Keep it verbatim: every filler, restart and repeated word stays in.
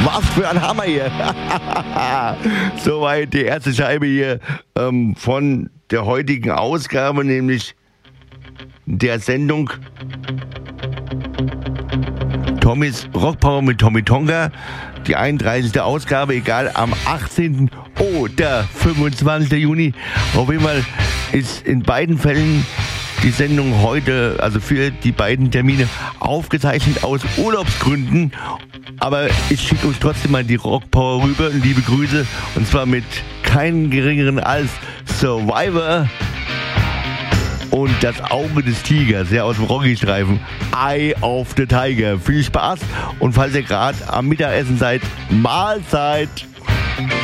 Was für ein Hammer hier. Soweit die erste Scheibe hier ähm, von der heutigen Ausgabe, nämlich der Sendung Tommys Rockpower mit Tommy Tonga. Die einunddreißigste Ausgabe, egal, am achtzehnten oder fünfundzwanzigsten Juni. Auf jeden Fall ist in beiden Fällen die Sendung heute, also für die beiden Termine, aufgezeichnet aus Urlaubsgründen. Aber ich schicke euch trotzdem mal die Rockpower rüber. Liebe Grüße. Und zwar mit keinem geringeren als Survivor und das Auge des Tigers, ja, aus dem Rocky-Streifen. Eye of the Tiger. Viel Spaß. Und falls ihr gerade am Mittagessen seid, Mahlzeit.